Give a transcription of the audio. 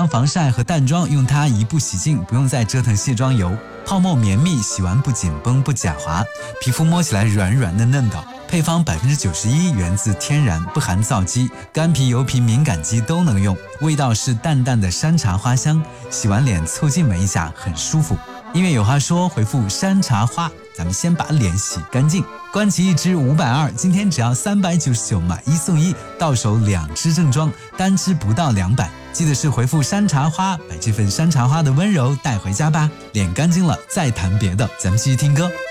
张防晒和淡妆，用它一步洗净，不用再折腾卸妆油。泡沫绵密，洗完不紧绷不假滑，皮肤摸起来软软嫩嫩的。配方91%源自天然，不含皂基，干皮、油皮、敏感肌都能用。味道是淡淡的山茶花香，洗完脸凑近闻一下，很舒服。音乐有话说，回复山茶花，咱们先把脸洗干净。关奇一支520，今天只要399买1送1，到手2支正装，单支不到200。记得是回复山茶花，把这份山茶花的温柔带回家吧。脸干净了再谈别的，咱们继续听歌。